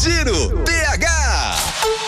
Giro BH.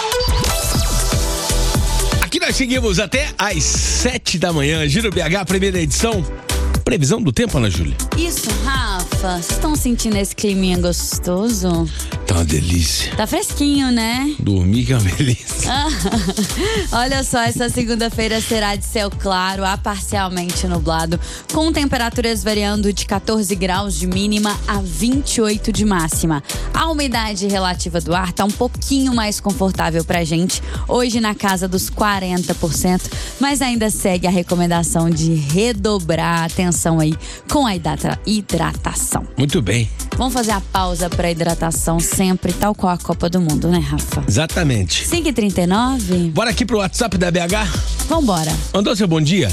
Aqui nós seguimos até às 7 da manhã. Giro BH, primeira edição. Previsão do tempo, Ana Júlia? Isso, Rafa. Vocês estão sentindo esse climinha gostoso? Tá uma delícia. Tá fresquinho, né? Dormir que é uma delícia. Olha só, essa segunda-feira será de céu claro a parcialmente nublado, com temperaturas variando de 14 graus de mínima a 28 de máxima. A umidade relativa do ar tá um pouquinho mais confortável pra gente, hoje na casa dos 40%, mas ainda segue a recomendação de redobrar a atenção aí com a hidratação. Muito bem. Vamos fazer a pausa pra hidratação sempre, tal qual a Copa do Mundo, né, Rafa? Exatamente. 5h39. Bora aqui pro WhatsApp da BH? Vambora. Mandou seu bom dia?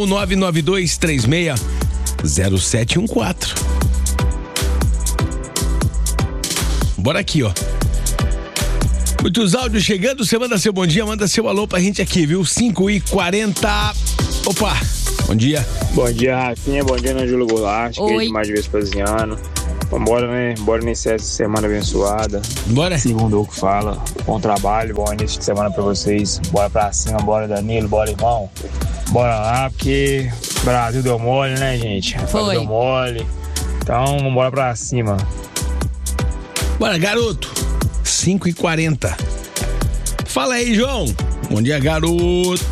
31992360714. Bora aqui, ó. Muitos áudios chegando, você manda seu bom dia, manda seu alô pra gente aqui, viu? 5h40. Opa, bom dia. Bom dia, Rafinha, bom dia, Ana Júlia Goulart, que é Oi. de mais Vespasiano. Vambora, né? Bora iniciar essa semana abençoada. Bora. Segundo o que fala, bom trabalho, bom início de semana pra vocês. Bora pra cima, bora Danilo, bora irmão. Bora lá, porque o Brasil deu mole, né, gente? Foi. Deu mole. Então, vambora pra cima. Bora, garoto. 5h40. Fala aí, João. Bom dia, garoto.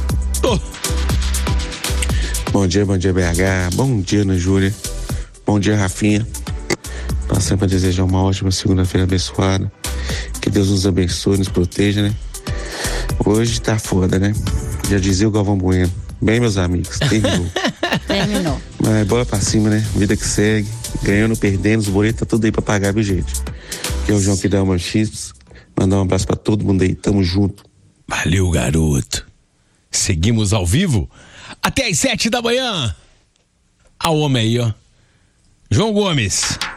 Bom dia, BH. Bom dia, Ana Júlia. Bom dia, Rafinha. Passando para desejar uma ótima segunda-feira abençoada. Que Deus nos abençoe, nos proteja, né? Hoje tá foda, né? Já dizia o Galvão Bueno. Bem, meus amigos, terminou. Terminou. Mas bora pra cima, né? Vida que segue. Ganhando, perdendo, os boletos tá tudo aí pra pagar, viu, gente? Que é o João que dá uma X. Mandar um abraço pra todo mundo aí. Tamo junto. Valeu, garoto. Seguimos ao vivo até às 7 da manhã. A homem aí, ó. João Gomes.